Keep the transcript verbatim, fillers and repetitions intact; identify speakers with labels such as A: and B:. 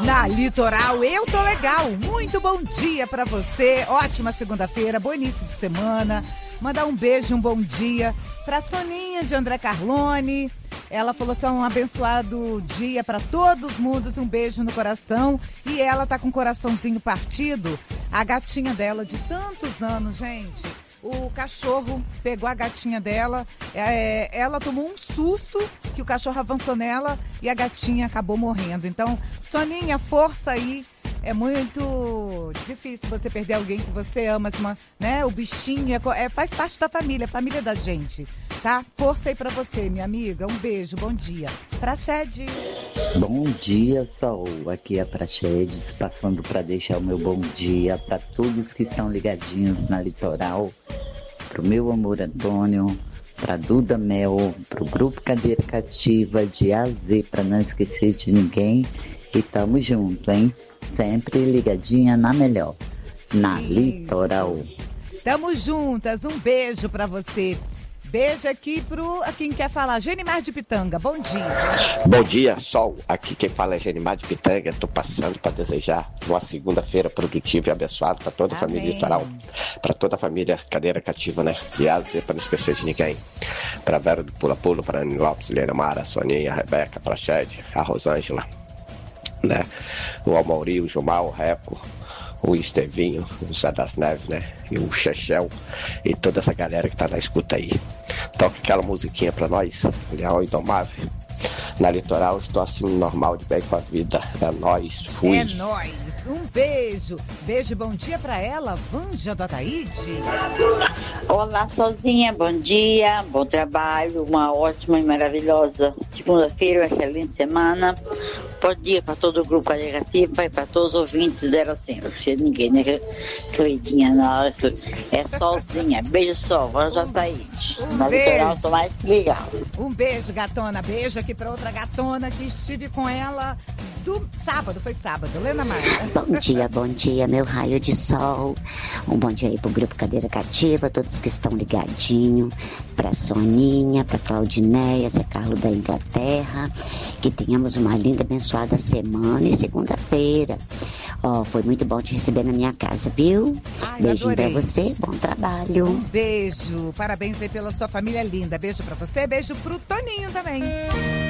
A: Na Litoral, eu tô legal. Muito bom dia pra você. Ótima segunda-feira, bom início de semana. Mandar um beijo, um bom dia pra Soninha de André Carlone. Ela falou assim, um abençoado dia pra todos os mundos, um beijo no coração. E ela tá com o coraçãozinho partido. A gatinha dela de tantos anos, gente. O cachorro pegou a gatinha dela, é, ela tomou um susto que o cachorro avançou nela e a gatinha acabou morrendo. Então, Soninha, força aí. É muito difícil você perder alguém que você ama, assim, né? O bichinho é, é, faz parte da família, família da gente, tá? Força aí pra você, minha amiga. Um beijo, bom dia. Praxedes.
B: Bom dia, Sol. Aqui é a Praxedes, passando para deixar o meu bom dia para todos que estão ligadinhos na Litoral, pro meu amor Antônio, pra Duda Mel, pro Grupo Cadeira Cativa, de A a Z, pra não esquecer de ninguém. E tamo junto, hein? Sempre ligadinha na melhor, na Isso. Litoral.
A: Tamo juntas, um beijo pra você. Beijo aqui pro a quem quer falar, Genimar de Pitanga, bom dia.
C: Bom dia, Sol. Aqui quem fala é Genimar de Pitanga. Tô passando para desejar uma segunda-feira produtiva e abençoada para toda a
A: Amém.
C: família Litoral, para toda a família Cadeira Cativa, né? E para não esquecer de ninguém. Para Vera do Pula Pula, para Anny Lopes, Helena Mara, Soninha, a Rebeca, para Shed, a Rosângela, né? O Almauri, o Gilmar, o Reco, o Estevinho, o Zé das Neves, né? E o Chechel e toda essa galera que tá na escuta aí. Toca aquela musiquinha pra nós, Leão Indomável. Na Litoral, estou assim normal, de bem com a vida. É nóis, fui.
A: É nóis. Um beijo. Beijo e bom dia pra ela, Vanja do Ataíde.
D: Olá, Sozinha. Bom dia, bom trabalho, uma ótima e maravilhosa segunda-feira, uma excelente semana. Bom dia para todo o grupo negativo e para todos os ouvintes zero a cem. Se ninguém, né? Queridinha, não. É Solzinha. Beijo, Sol. Vanja do Ataíde.
A: Um
D: Na
A: beijo.
D: Litoral, tô mais que legal.
A: Um beijo, gatona. Beijo aqui pra outra gatona que estive com ela do sábado, foi sábado. Lena Maia.
E: Bom dia, bom dia, meu raio de sol. Um bom dia aí pro Grupo Cadeira Cativa, todos que estão ligadinhos, pra Soninha, pra Claudinéia, Zé Carlos da Inglaterra. Que tenhamos uma linda, abençoada semana e segunda-feira. Ó, oh, foi muito bom te receber na minha casa, viu?
A: Ai,
E: Beijinho
A: adorei.
E: pra você, bom trabalho.
A: Um beijo. Parabéns aí pela sua família linda. Beijo pra você, beijo pro Toninho também.